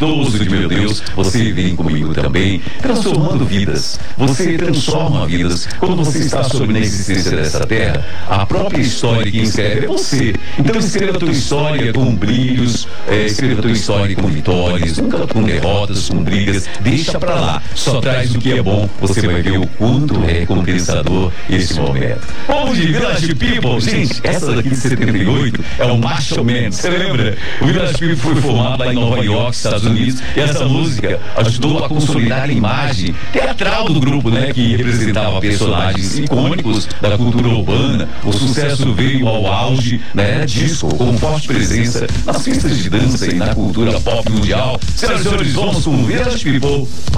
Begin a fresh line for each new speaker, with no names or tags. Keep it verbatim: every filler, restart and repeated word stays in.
majestoso de meu Deus, você vem comigo também, transformando vidas. Você transforma vidas. Quando você está sob a existência dessa terra, a própria história que escreve é você. Então escreva a tua história com brilhos, é, escreva a tua história com vitórias, nunca com derrotas, com brigas. Deixa pra lá, só traz o que é bom. Você vai ver o quanto é recompensador esse momento. Povo de Village People, gente, essa daqui de setenta e oito é o Marshall Man, você lembra? O Village People foi formado lá em Nova York, Estados Unidos, e essa música ajudou a consolidar a imagem teatral do grupo, né, que representava personagens icônicos da cultura urbana. O sucesso veio ao auge, né, disco, com forte presença nas pistas de dança e na cultura pop mundial. Senhoras e senhores, vamos com o Village People.